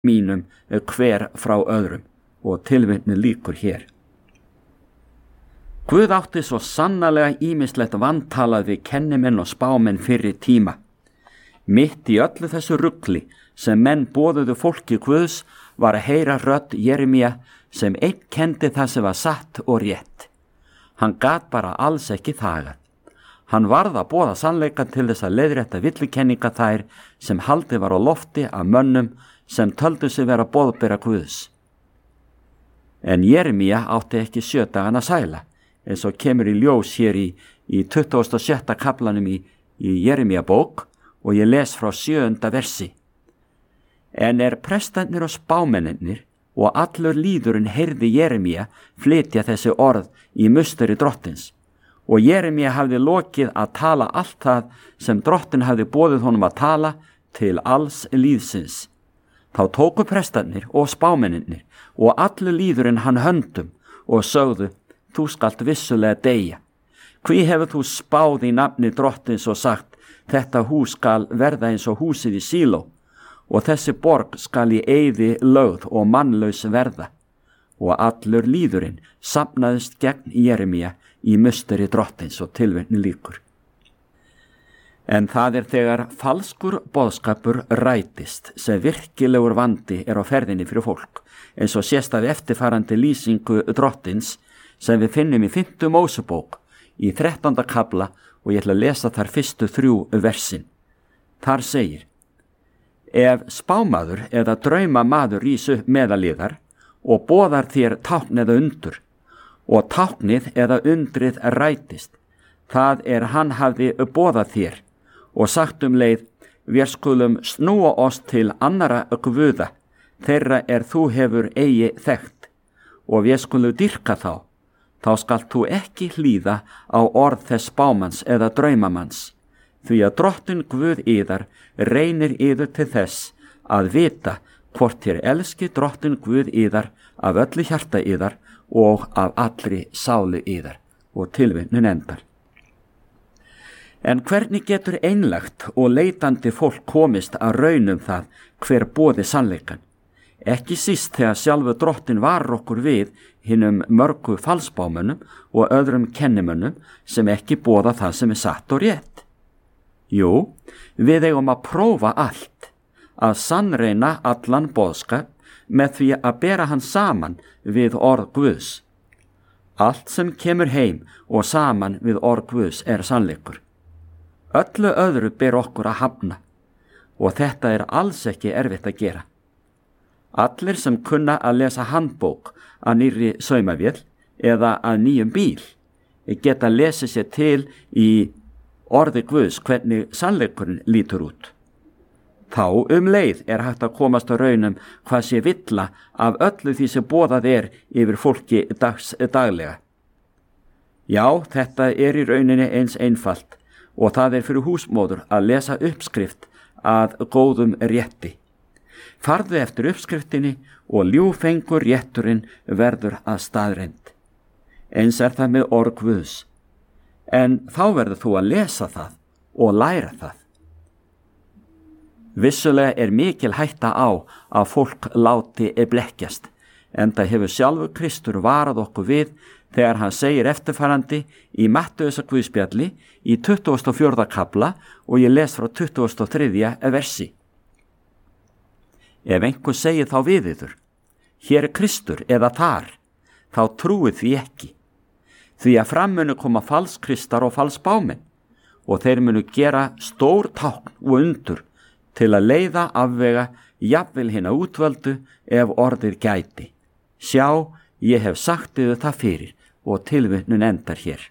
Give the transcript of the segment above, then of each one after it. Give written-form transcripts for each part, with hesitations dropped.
mínum hver frá öðrum, og tilvitnun lýkur hér. Guð átti svo sannarlega ýmislegt vantalað við kennimenn og spámenn fyrri tíma. Mitt í öllu þessu rugli sem menn boðuðu fólki Guðs var að heyra rödd Jeremía sem einn kendi það sem var satt og rétt. Hann gat bara alls ekki þagað. Hann varð að boða sannleikann til þess að leiðrétta villikenninga þær sem haldið var á lofti af mönnum sem töldu sig vera boðbera Guðs. En Jeremía átti ekki 7 dagana sæla, eins og kemur í ljós hér í 26. kaflanum í Jeremía bók, og ég les frá 7. versi. En prestarnir og spámennirnir og allur lýðurinn heyrði Jeremía flytja þessi orð í musteri drottins, og Jeremía hafði lokið að tala allt það sem drottin hafði boðið honum að tala til alls lýðsins. Þá tóku prestarnir og spámennirnir og allur lýðurinn hann höndum og sögðu: þú skalt vissulega deyja. Hví hefur þú spáð í nafni drottins og sagt: þetta hús skal verða eins og húsið í Síló, og þessi borg skal í eyði lögð og mannlaus verða. Og allur lýðurinn safnaðist gegn Jeremía í musteri drottins, og tilvitnun lýkur. En það þegar falskur boðskapur rætist sem virkilegur vandi á ferðinni fyrir fólk, eins og sést af eftirfarandi lýsingu drottins sem við finnum í 5. Mósebók í 13. kafla, og ég ætla að lesa þar fyrstu 3 versin. Þar segir: ef spámaður eða draumamaður rís upp meðaliðar og boðar þér tákn eða undur, og táknið eða undrið rætist, það hann hafði boðað þér og sagt leið: við skulum snúa oss til annara guða, þeirra þú hefur eigi þekkt, og við skulum dýrka þá skalt þú ekki hlýða á orð þess spámanns eða draumamanns, því að drottin Guð yðar reynir yður til þess að vita hvort þér elski drottin Guð yðar af öllu hjarta yðar og af allri sálu yðar, og tilvitnun endar. En hvernig getur einlægt og leitandi fólk komist að raunum það hver boði sannleikann? Ekki síst þegar sjálfur drottin varar okkur við hinum mörgu falsbámönnum og öðrum kennimönnum sem ekki boða það sem satt og rétt. Jú, við eigum að prófa allt, að sannreina allan boðskap með því að bera hann saman við orð Guðs. Allt sem kemur heim og saman við orð Guðs sannleikur. Öllu öðru ber okkur að hafna, og þetta alls ekki erfitt að gera. Allir sem kunna að lesa handbók að nýrri saumavél eða að nýjum bíl geta lesið sér til í orði Guðs hvernig sannleikurinn lítur út. Þá leið hægt að komast á raunum hvað sé villa af öllu því sem boðað yfir fólki daglega. Já, þetta í rauninni eins einfalt, og það fyrir húsmóður að lesa uppskrift að góðum rétti. Farðu eftir uppskriftinni og ljúfengur rétturinn verður að staðreynd. Eins það með orð Guðs. En þá verður þú að lesa það og læra það. Vissulega mikil hætta á að fólk láti blekkjast, enda hefur sjálfur Kristur varað okkur við þegar hann segir eftirfarandi í Mattheusar Guðspjalli í 24. kafla, og ég les frá 23. versi. Ef einhver segir þá við yður: hér Kristur eða þar, þá trúið því ekki. Því að fram munu koma falskristar og falsbámenn, og þeir munu gera stór tákn og undur til að leiða afvega jafnvel hina útvöldu ef orðið gæti. Sjá, ég hef sagt yður það fyrir, og tilvitnun endar hér.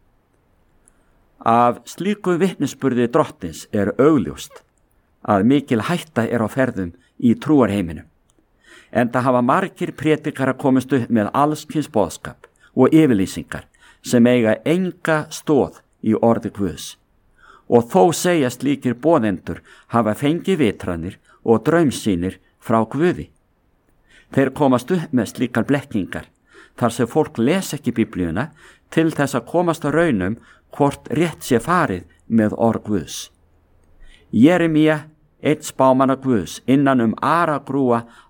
Af slíku vitnisburði drottins augljóst að mikil hætta á ferðum í trúarheiminum, enda hafa margir prédikarar komist upp með allskyns boðskap og yfirlýsingar sem eiga enga stoð í orði Guðs, og þó segjast slíkir boðendur hafa fengið vitranir og draumsýnir frá Guði. Þeir komast upp með slíkar blekkingar þar sem fólk les ekki Biblíuna til þess að komast að raunum hvort rétt sé farið með orð Guðs. Jeremía einn spámanna Guðs innan aragrúa